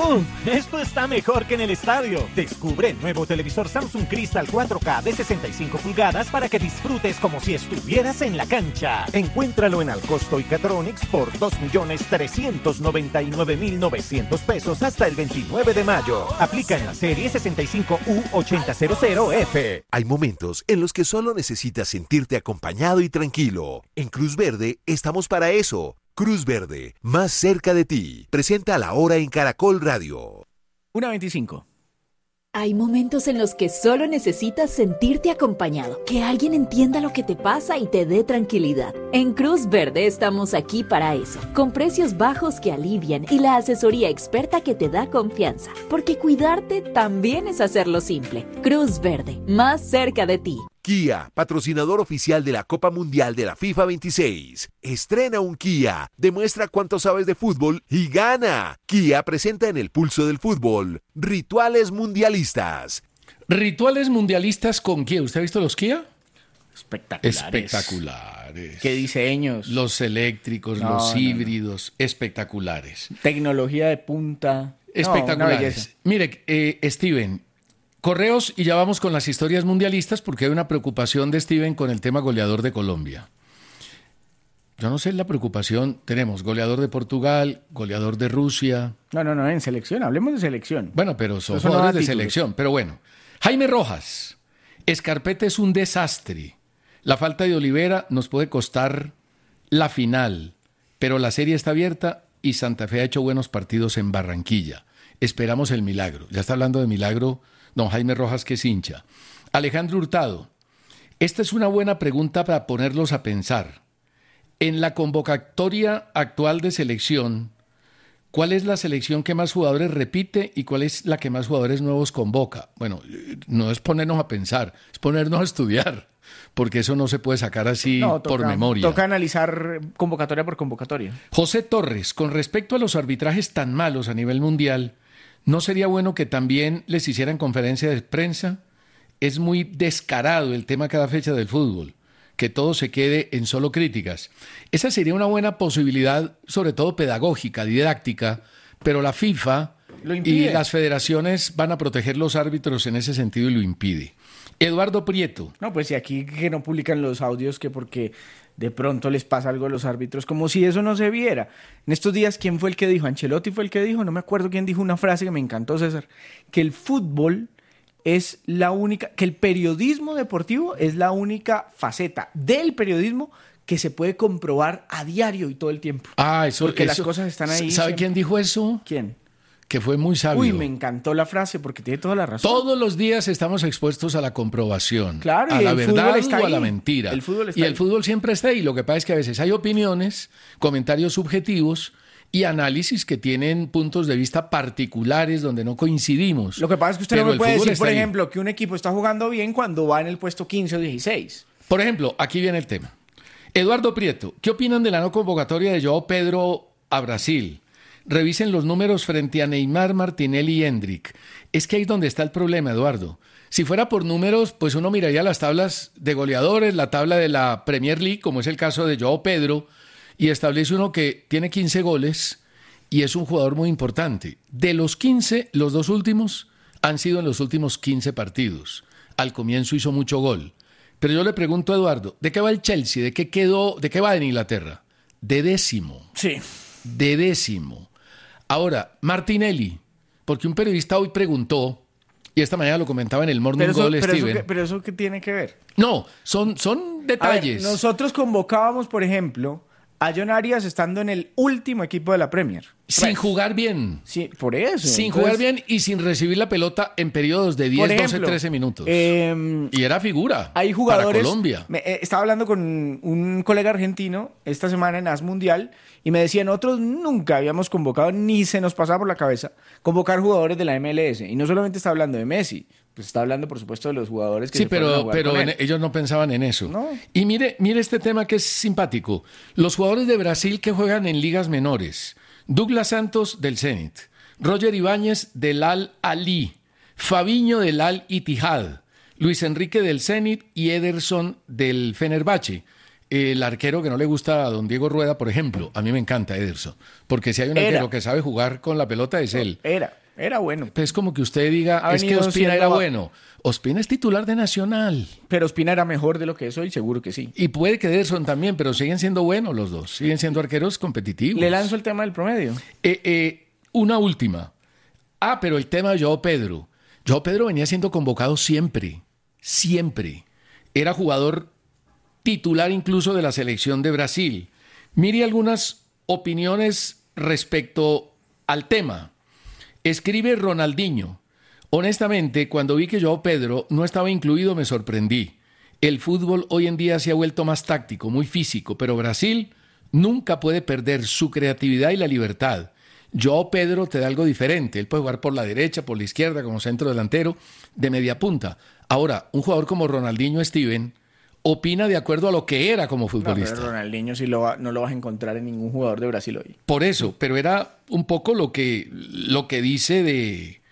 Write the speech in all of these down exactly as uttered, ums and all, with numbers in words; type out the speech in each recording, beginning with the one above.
¡Uf! Esto está mejor que en el estadio. Descubre el nuevo televisor Samsung Crystal cuatro K de sesenta y cinco pulgadas para que disfrutes como si estuvieras en la cancha. Encuéntralo en Alcosto y Catronics por dos millones trescientos noventa y nueve mil novecientos pesos hasta el veintinueve de mayo. Aplica en la serie sesenta y cinco U ochenta cero cero F. Hay momentos en los que solo necesitas sentirte acompañado y tranquilo. En Cruz Verde estamos para eso. Cruz Verde, más cerca de ti. Presenta La Hora en Caracol Radio. una veinticinco. Hay momentos en los que solo necesitas sentirte acompañado, que alguien entienda lo que te pasa y te dé tranquilidad. En Cruz Verde estamos aquí para eso, con precios bajos que alivian y la asesoría experta que te da confianza, porque cuidarte también es hacerlo simple. Cruz Verde, más cerca de ti. Kia, patrocinador oficial de la Copa Mundial de la FIFA veintiséis. Estrena un Kia, demuestra cuánto sabes de fútbol y gana. Kia presenta en el pulso del fútbol Rituales Mundialistas. Rituales Mundialistas con Kia. ¿Usted ha visto los Kia? Espectaculares. Espectaculares. Qué diseños. Los eléctricos, No, los no, híbridos, no. Espectaculares. Tecnología de punta. Espectaculares. No, Mire, eh, Steven, correos y ya vamos con las historias mundialistas porque hay una preocupación de Steven con el tema goleador de Colombia. Yo no sé la preocupación. Tenemos goleador de Portugal, goleador de Rusia. No, no, no, en selección. Hablemos de selección. Bueno, pero son Eso jugadores no da de títulos. selección. Pero bueno, Jaime Rojas. Escarpeta es un desastre. La falta de Olivera nos puede costar la final, pero la serie está abierta y Santa Fe ha hecho buenos partidos en Barranquilla. Esperamos el milagro. Ya está hablando de milagro don Jaime Rojas, que es hincha. Alejandro Hurtado. Esta es una buena pregunta para ponerlos a pensar. En la convocatoria actual de selección, ¿cuál es la selección que más jugadores repite y cuál es la que más jugadores nuevos convoca? Bueno, no es ponernos a pensar, es ponernos a estudiar, porque eso no se puede sacar así No, toca, por memoria. Toca analizar convocatoria por convocatoria. José Torres, con respecto a los arbitrajes tan malos a nivel mundial, ¿no sería bueno que también les hicieran conferencia de prensa? Es muy descarado el tema cada fecha del fútbol, que todo se quede en solo críticas. Esa sería una buena posibilidad, sobre todo pedagógica, didáctica, pero la FIFA Lo y impide. las federaciones van a proteger los árbitros en ese sentido y lo impide. Eduardo Prieto. No, pues si aquí que no publican los audios que porque de pronto les pasa algo a los árbitros, como si eso no se viera. En estos días, ¿quién fue el que dijo? Ancelotti fue el que dijo, no me acuerdo quién dijo una frase que me encantó, César, que el fútbol es la única, que el periodismo deportivo es la única faceta del periodismo que se puede comprobar a diario y todo el tiempo. Ah, eso. Porque las eso- cosas están ahí. ¿Sabe siempre. quién dijo eso? ¿Quién? Que fue muy sabio. Uy, me encantó la frase porque tiene toda la razón. Todos los días estamos expuestos a la comprobación, Claro, a y la el verdad fútbol está o a la ahí. mentira. El fútbol está y ahí. el fútbol siempre está ahí. Lo que pasa es que a veces hay opiniones, comentarios subjetivos y análisis que tienen puntos de vista particulares donde no coincidimos. Lo que pasa es que usted Pero no me el puede fútbol decir, está por ahí. ejemplo, que un equipo está jugando bien cuando va en el puesto quince o dieciséis. Por ejemplo, aquí viene el tema. Eduardo Prieto, ¿qué opinan de la no convocatoria de Joao Pedro a Brasil? Revisen los números frente a Neymar, Martinelli y Hendrick. Es que ahí es donde está el problema, Eduardo. Si fuera por números, pues uno miraría las tablas de goleadores, la tabla de la Premier League, como es el caso de Joao Pedro, y establece uno que tiene quince goles y es un jugador muy importante. De los quince, los dos últimos han sido en los últimos quince partidos. Al comienzo hizo mucho gol. Pero yo le pregunto a Eduardo, ¿de qué va el Chelsea? ¿De qué quedó? ¿De qué va en Inglaterra? De décimo. Sí. De décimo. Ahora, Martinelli, porque un periodista hoy preguntó, y esta mañana lo comentaba en el Morning Pero eso, Goal, pero, eso, Steven. ¿qué- pero eso qué tiene que ver. No, son, son A ver, detalles. nosotros convocábamos, por ejemplo, a John Arias estando en el último equipo de la Premier. Sin Tres. jugar bien. Sí, por eso. Sin Entonces, jugar bien y sin recibir la pelota en periodos de por diez, doce, ejemplo, trece minutos. eh, y era figura Hay jugadores. para Colombia. Me- eh, estaba hablando con un colega argentino esta semana en As Mundial y me decía, nosotros nunca habíamos convocado, ni se nos pasaba por la cabeza, convocar jugadores de la M L S. Y no solamente está hablando de Messi, pues está hablando, por supuesto, de los jugadores que Sí, se fueron a pero, jugar pero con en- él. ellos no pensaban en eso. No. Y mire, mire este tema que es simpático. Los jugadores de Brasil que juegan en ligas menores. Douglas Santos del Zenit, Roger Ibáñez del Al Ahly, Fabiño del Al Ittihad, Luis Enrique del Zenit y Ederson del Fenerbahce. el arquero que no le gusta a don Diego Rueda, por ejemplo. A mí me encanta Ederson, porque si hay un Era. arquero que sabe jugar con la pelota es él. Era, era bueno. Pues es como que usted diga, Ha es que venido Ospina siendo- era bueno. Ospina es titular de Nacional. Pero Ospina era mejor de lo que es hoy, seguro que sí. Y puede que Ederson también, pero siguen siendo buenos los dos. Siguen siendo arqueros competitivos. Le lanzo el tema del promedio. Eh, eh, una última. Ah, pero el tema de Joao Pedro. Joao Pedro venía siendo convocado siempre. Siempre. Era jugador titular incluso de la selección de Brasil. Mire algunas opiniones respecto al tema. Escribe Ronaldinho. Honestamente, cuando vi que Joao Pedro no estaba incluido, me sorprendí. El fútbol hoy en día se ha vuelto más táctico, muy físico, pero Brasil nunca puede perder su creatividad y la libertad. Joao Pedro te da algo diferente. Él puede jugar por la derecha, por la izquierda, como centro delantero, de media punta. Ahora, un jugador como Ronaldinho Steven opina de acuerdo a lo que era como No, futbolista. pero Ronaldinho sí lo va- no lo vas a encontrar en ningún jugador de Brasil hoy. Por eso, pero era un poco lo que, lo que dice de,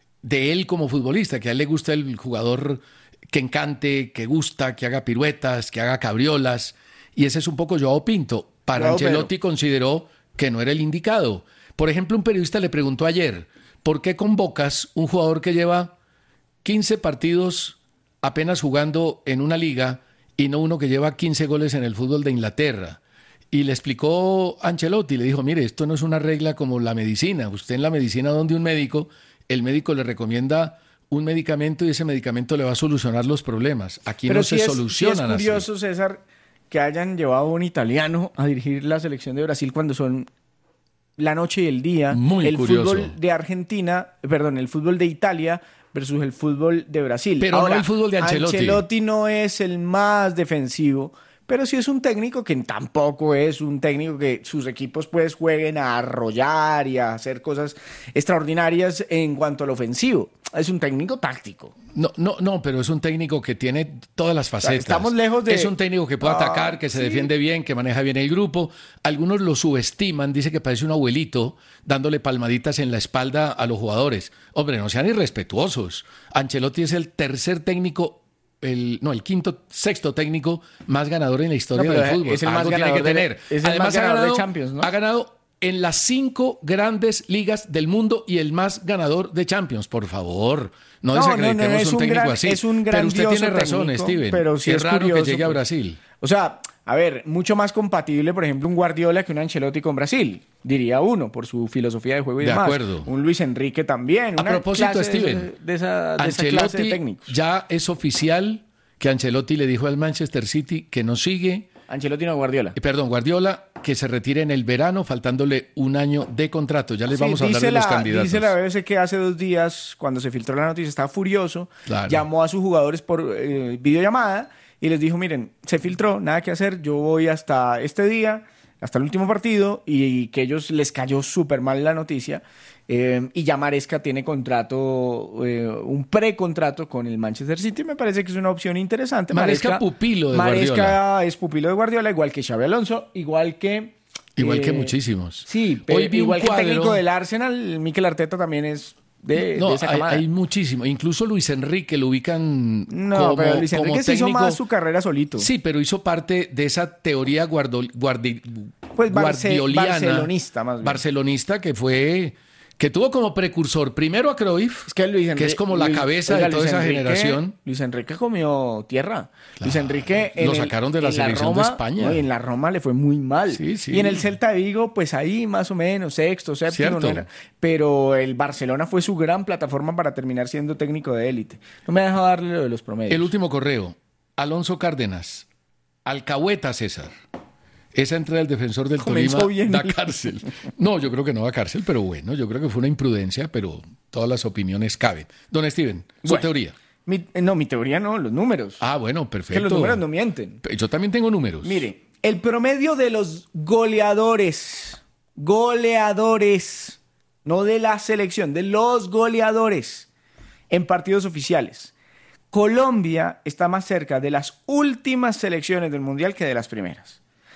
de él como futbolista, que a él le gusta el jugador que encante, que gusta, que haga piruetas, que haga cabriolas, y ese es un poco Joao Pinto. Para Joao Ancelotti consideró que no era el indicado. Por ejemplo, un periodista le preguntó ayer, ¿por qué convocas un jugador que lleva quince partidos apenas jugando en una liga y no uno que lleva quince goles en el fútbol de Inglaterra? Y le explicó Ancelotti, le dijo, mire, esto no es una regla como la medicina. Usted en la medicina donde un médico, el médico le recomienda un medicamento y ese medicamento le va a solucionar los problemas. Aquí no sí se es, solucionan sí es así. curioso, César, que hayan llevado a un italiano a dirigir la selección de Brasil cuando son la noche y el día. Muy el curioso. fútbol de Argentina, perdón, el fútbol de Italia versus el fútbol de Brasil. Pero no Ahora, el fútbol de Ancelotti. Ancelotti no es el más defensivo, pero sí es un técnico que tampoco es un técnico que sus equipos pues jueguen a arrollar y a hacer cosas extraordinarias en cuanto al ofensivo. Es un técnico táctico. No, no, no, pero es un técnico que tiene todas las facetas. estamos lejos de- Es un técnico que puede Ah, atacar, que se sí. defiende bien, que maneja bien el grupo. Algunos lo subestiman, dice que parece un abuelito dándole palmaditas en la espalda a los jugadores. Hombre, no sean irrespetuosos. Ancelotti es el tercer técnico, el, no, el quinto, sexto técnico más ganador en la historia No, pero del fútbol. es el Algo más tiene ganador que de- tener. es el Además, más ha ganador de ganado, Champions, ¿no? ha ganado en las cinco grandes ligas del mundo y el más ganador de Champions. Por favor, no, No, desacreditemos no, no, es un un técnico gran- así. es un Pero usted tiene grandioso razón, técnico, Steven. pero sí es raro curioso, que llegue a pues. Brasil. O sea, a ver, mucho más compatible, por ejemplo, un Guardiola que un Ancelotti con Brasil, diría uno, por su filosofía de juego y De demás. acuerdo. Un Luis Enrique también. A una propósito, clase de- Steven, de, esa, de esa clase de Ancelotti técnicos. ya es oficial que Ancelotti le dijo al Manchester City que no sigue, Ancelotti no Guardiola. eh, perdón, Guardiola, que se retire en el verano, faltándole un año de contrato. Ya les Sí, vamos a hablar dice de los la- candidatos. Dice la B B C que hace dos días, cuando se filtró la noticia, estaba furioso, Claro. llamó a sus jugadores por eh, videollamada y les dijo, miren, se filtró, nada que hacer, yo voy hasta este día, hasta el último partido, y, que ellos les cayó súper mal la noticia, eh, y ya Maresca tiene contrato, eh, un precontrato con el Manchester City, me parece que es una opción interesante. Maresca pupilo de Maresca Guardiola. es pupilo de Guardiola, igual que Xabi Alonso, igual que... Igual que eh, muchísimos. Sí, pero Hoy vi un igual que el cuadro- técnico del Arsenal, Mikel Arteta también es de, No, de esa hay, camada. hay muchísimo. Incluso Luis Enrique lo ubican No, como, pero Luis como Enrique se hizo técnico. más su carrera solito. Sí, pero hizo parte de esa teoría guardo- guardi- Pues barce- guardioliana, barcelonista, más bien. barcelonista, que fue que tuvo como precursor primero a Cruyff, Es que Luis que Enrique, es como la Luis- cabeza oiga, de toda Luis esa Enrique- generación. Luis Enrique comió tierra. Luis Enrique en Lo el- sacaron de la en selección de Roma, España. no, y en la Roma le fue muy mal. Sí, sí. Y en el Celta de Vigo, pues ahí más o menos, sexto, séptimo. Cierto. No era- pero el Barcelona fue su gran plataforma para terminar siendo técnico de élite. No me ha dejado darle lo de los promedios. El último correo, Alonso Cárdenas, alcahueta César. Esa entrada del defensor del Comenzó Tolima bien. da cárcel. No, yo creo que no da cárcel, pero bueno, yo creo que fue una imprudencia, pero todas las opiniones caben. Don Steven, su Bueno. teoría. Mi- no, mi teoría no, los números. Ah, bueno, que perfecto. los números no mienten. Yo también tengo números. Mire, el promedio de los goleadores, goleadores, no de la selección, de los goleadores en partidos oficiales. Colombia está más cerca de las últimas selecciones del Mundial que de las primeras.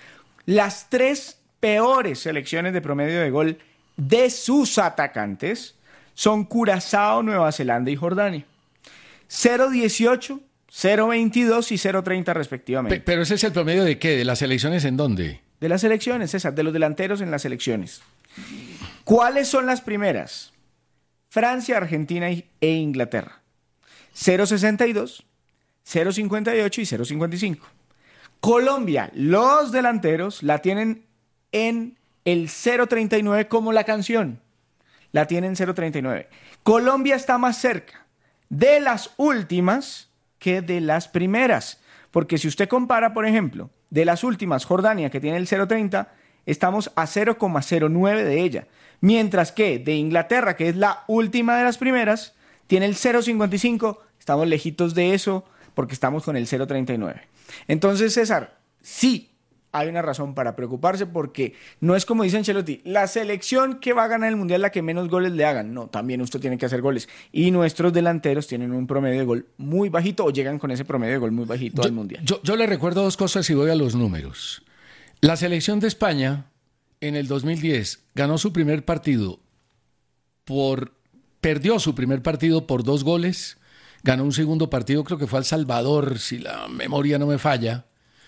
Las tres peores selecciones de promedio de gol de sus atacantes son Curazao, Nueva Zelanda y Jordania. cero dieciocho, cero veintidós y cero treinta respectivamente. Pe- ¿Pero ese es el promedio de qué? ¿De las elecciones en dónde? De las selecciones, César, de los delanteros en las selecciones. ¿Cuáles son las primeras? Francia, Argentina y- e Inglaterra. cero sesenta y dos, cero cincuenta y ocho y cero cincuenta y cinco. Colombia, los delanteros la tienen en el cero treinta y nueve como la canción. La tienen en cero treinta y nueve. Colombia está más cerca de las últimas que de las primeras. Porque si usted compara, por ejemplo, de las últimas, Jordania, que tiene el cero treinta, estamos a cero coma cero nueve de ella. Mientras que de Inglaterra, que es la última de las primeras, tiene el cero cincuenta y cinco, estamos lejitos de eso porque estamos con el cero treinta y nueve. Entonces, César, sí hay una razón para preocuparse porque no es como dice Ancelotti, la selección que va a ganar el Mundial la que menos goles le hagan. No, también usted tiene que hacer goles. Y nuestros delanteros tienen un promedio de gol muy bajito o llegan con ese promedio de gol muy bajito Yo, al Mundial. yo, yo le recuerdo dos cosas y voy a los números. La selección de España en el dos mil diez ganó su primer partido por... Perdió su primer partido por dos goles, ganó un segundo partido, creo que fue al Salvador, si la memoria no me falla,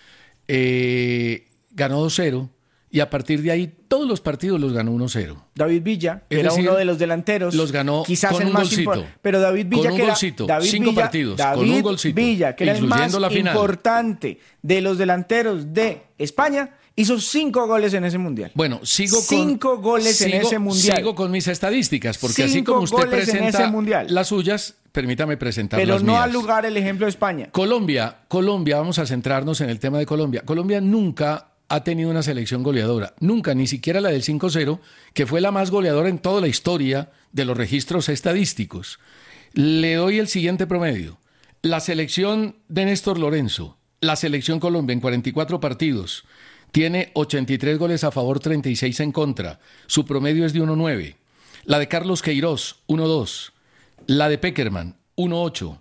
eh, ganó dos cero y a partir de ahí todos los partidos los ganó uno cero. David Villa, que Es era decir, uno de los delanteros, los ganó quizás con el un más golcito. importante. Pero David Villa, Con un que era, golcito, David cinco Villa, partidos, David con un golcito, Villa, que era el más incluyendo la final. importante de los delanteros de España, hizo cinco goles en ese mundial. Bueno, sigo con cinco goles sigo, en ese mundial. Sigo con mis estadísticas, porque así Cinco como usted goles en ese presenta mundial. las suyas, permítame presentar Pero las no mías. al lugar el ejemplo de España. Colombia, Colombia, vamos a centrarnos en el tema de Colombia. Colombia nunca ha tenido una selección goleadora, nunca, ni siquiera la del cinco cero, que fue la más goleadora en toda la historia de los registros estadísticos. Le doy el siguiente promedio. La selección de Néstor Lorenzo, la selección Colombia en cuarenta y cuatro partidos, tiene ochenta y tres goles a favor, treinta y seis en contra. Su promedio es de uno coma nueve. La de Carlos Queiroz, uno coma dos. La de Peckerman, uno coma ocho.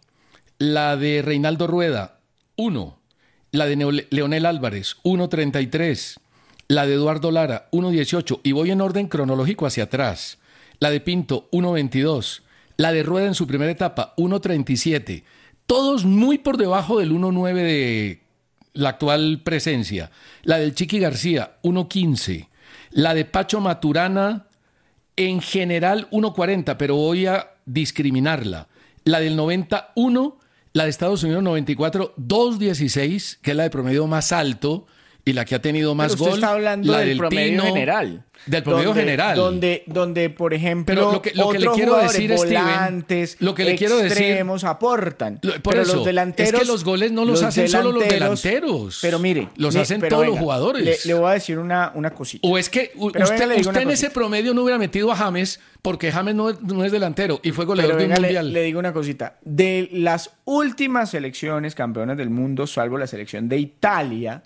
La de Reinaldo Rueda, uno. La de Neo- Leonel Álvarez, uno coma treinta y tres. La de Eduardo Lara, uno coma dieciocho. Y voy en orden cronológico hacia atrás. La de Pinto, uno coma veintidós. La de Rueda en su primera etapa, uno coma treinta y siete. Todos muy por debajo del uno coma nueve de la actual presencia. La del Chiqui García, uno coma quince. La de Pacho Maturana, en general uno coma cuarenta, pero voy a discriminarla. La del noventa y uno, la de Estados Unidos noventa y cuatro, dos coma dieciséis, que es la de promedio más alto y la que ha tenido más Pero usted gol. está hablando la del promedio Pino, general. Del promedio donde, general. Donde, donde, por ejemplo, Pero lo que- lo que le otros quiero jugadores, decir, Steven, volantes, lo que le quiero decir- extremos aportan. Lo- por pero eso, los delanteros, es que los goles no los hacen solo los delanteros. Pero mire, Los mi- hacen pero todos los venga, jugadores. Le, le voy a decir una, una cosita. O es que u- Pero usted, venga, le digo usted una en ese cosita. promedio no hubiera metido a James porque James no, es- no es delantero y fue goleador Pero de un venga, le, mundial. le digo una cosita. De las últimas selecciones campeonas del mundo, salvo la selección de Italia,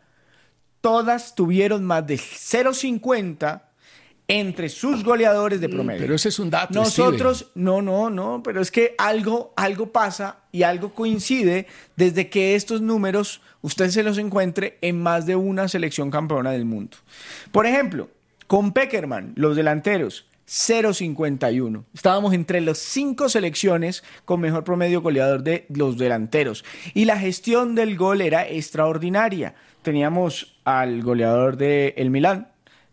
todas tuvieron más de cero coma cincuenta entre sus goleadores de promedio. Pero ese es un dato, Nosotros, Steven. no, no, no, pero es que algo, algo pasa y algo coincide desde que estos números usted se los encuentre en más de una selección campeona del mundo. Por ejemplo, con Peckerman, los delanteros, cero coma cincuenta y uno. Estábamos entre las cinco selecciones con mejor promedio goleador de los delanteros. Y la gestión del gol era extraordinaria. Teníamos al goleador del Milán,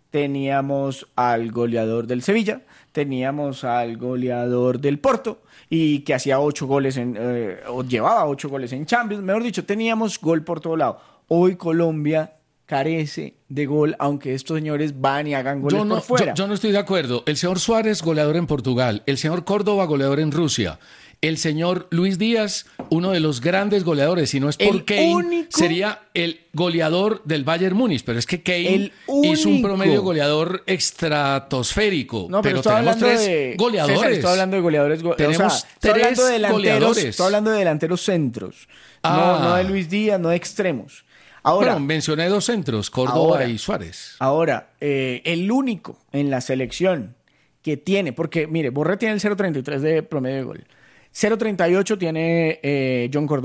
teníamos al goleador del Sevilla, teníamos al goleador del Porto y que hacía ocho goles en, eh, o llevaba ocho goles en Champions, mejor dicho, teníamos gol por todo lado. Hoy Colombia carece de gol, aunque estos señores van y hagan goles Yo no, por fuera. yo- yo no estoy de acuerdo. El señor Suárez, goleador en Portugal. El señor Córdoba, goleador en Rusia. El señor Luis Díaz, uno de los grandes goleadores, si no es por El Kane, único- sería el goleador del Bayern Múnich. Pero es que Kane El hizo un único- promedio goleador estratosférico. No, pero, pero estoy tenemos hablando tres de goleadores. César, estoy hablando de goleadores. go- Tenemos o sea, estoy hablando tres de delanteros, goleadores. Estoy hablando de delanteros centros. Ah. No, no de Luis Díaz, no de extremos. Ahora, Bueno, mencioné dos centros, Córdoba Ahora. y Suárez. ahora eh, el único en la selección que tiene, porque mire, Borré tiene el cero coma treinta y tres de promedio de gol. cero coma treinta y ocho tiene eh, John Córdoba.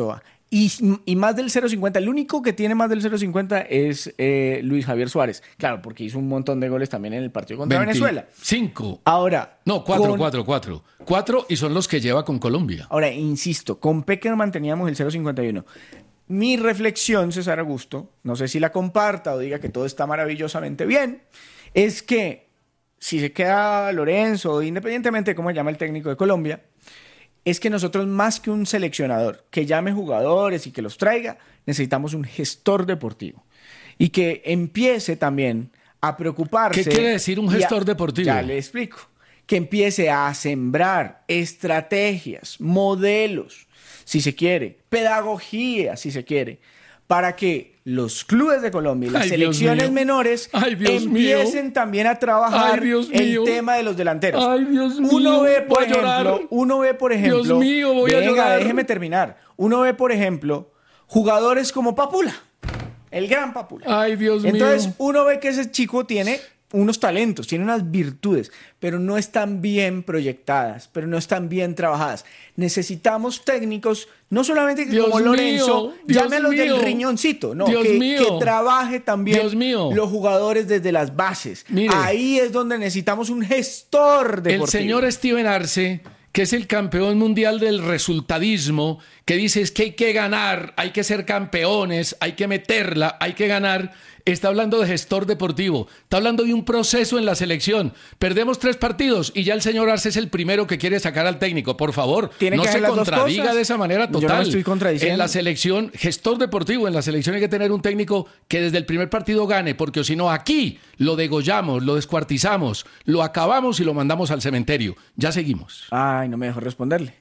Y, y más del cero punto cincuenta, el único que tiene más del cero punto cincuenta es eh, Luis Javier Suárez. Claro, porque hizo un montón de goles también en el partido contra Venezuela. Cinco. Ahora. No, cuatro, con... cuatro, cuatro. Cuatro y son los que lleva con Colombia. Ahora, insisto, con Pekerman teníamos el cero punto cincuenta y uno. Mi reflexión, César Augusto, no sé si la comparta o diga que todo está maravillosamente bien, es que si se queda Lorenzo, independientemente de cómo se llama el técnico de Colombia, es que nosotros más que un seleccionador que llame jugadores y que los traiga, necesitamos un gestor deportivo y que empiece también a preocuparse. ¿Qué quiere decir un gestor a, deportivo? Ya le explico. Que empiece a sembrar estrategias, modelos, si se quiere, pedagogía, si se quiere, para que los clubes de Colombia y las Ay, selecciones menores Ay, empiecen mío. también a trabajar Ay, el mío. tema de los delanteros. Ay, Dios uno mío, ve, por voy a ejemplo, llorar. uno ve, por ejemplo, Dios mío, voy a venga, llorar. déjeme terminar. Uno ve, por ejemplo, jugadores como Papula, el gran Papula. Ay, Dios mío. Entonces, uno ve que ese chico tiene unos talentos, tiene unas virtudes, pero no están bien proyectadas, pero no están bien trabajadas. Necesitamos técnicos, no solamente que Dios como Lorenzo, mío, Dios llámelos mío. del riñoncito, no, Dios que, mío. que trabaje también Dios mío. los jugadores desde las bases. Mire. Ahí es donde necesitamos un gestor deportivo. El señor Steven Arce, que es el campeón mundial del resultadismo, que dice es que hay que ganar, hay que ser campeones, hay que meterla, hay que ganar, está hablando de gestor deportivo, está hablando de un proceso en la selección. Perdemos tres partidos y ya el señor Arce es el primero que quiere sacar al técnico. Por favor, Tiene no que se hacer las dos contradiga cosas. de esa manera Yo no total. me estoy contradiciendo. En la selección, gestor deportivo, en la selección hay que tener un técnico que desde el primer partido gane, porque si no aquí lo degollamos, lo descuartizamos, lo acabamos y lo mandamos al cementerio. Ya seguimos. Ay, no me dejó responderle.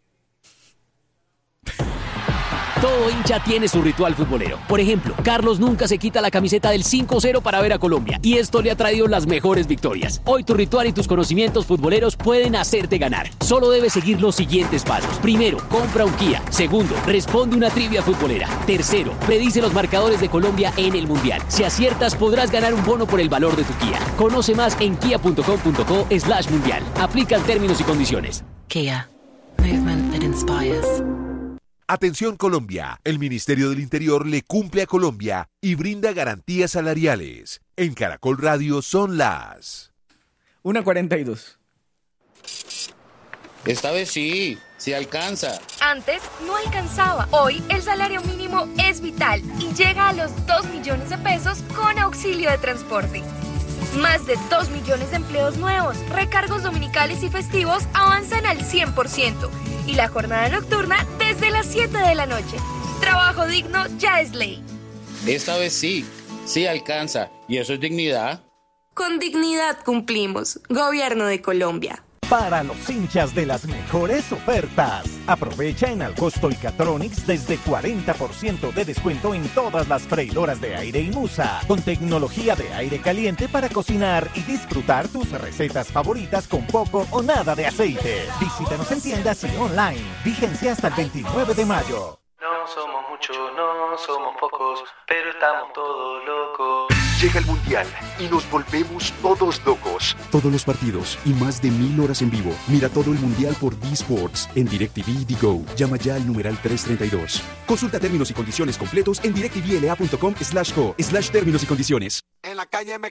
Todo hincha tiene su ritual futbolero. Por ejemplo, Carlos nunca se quita la camiseta del cinco cero para ver a Colombia, y esto le ha traído las mejores victorias. Hoy tu ritual y tus conocimientos futboleros pueden hacerte ganar. Solo debes seguir los siguientes pasos. Primero, compra un Kia. Segundo, responde una trivia futbolera. Tercero, predice los marcadores de Colombia en el Mundial. Si aciertas, podrás ganar un bono por el valor de tu Kia. Conoce más en kia punto com punto co slash mundial. Aplican términos y condiciones. Kia. Movement that inspires. Atención Colombia, el Ministerio del Interior le cumple a Colombia y brinda garantías salariales. En Caracol Radio son las una cuarenta y dos. Esta vez sí, sí alcanza. Antes no alcanzaba. Hoy el salario mínimo es vital y llega a los dos millones de pesos con auxilio de transporte. Más de dos millones de empleos nuevos, recargos dominicales y festivos avanzan al cien por ciento y la jornada nocturna desde las siete de la noche. Trabajo digno ya es ley. Esta vez sí, sí alcanza. ¿Y eso es dignidad? Con dignidad cumplimos. Gobierno de Colombia. Para los hinchas de las mejores ofertas. Aprovecha en Alcosto y Catronics desde cuarenta por ciento de descuento en todas las freidoras de aire y Musa, con tecnología de aire caliente para cocinar y disfrutar tus recetas favoritas con poco o nada de aceite. Visítanos en tiendas y online. Vigencia hasta el veintinueve de mayo. No somos muchos, no somos pocos, pero estamos todos locos. Llega el Mundial y nos volvemos todos locos. Todos los partidos y más de mil horas en vivo. Mira todo el Mundial por D Sports en DirecTV y Go. Llama ya al numeral trescientos treinta y dos. Consulta términos y condiciones completos en directvla punto com slash co slash términos y condiciones. En la calle me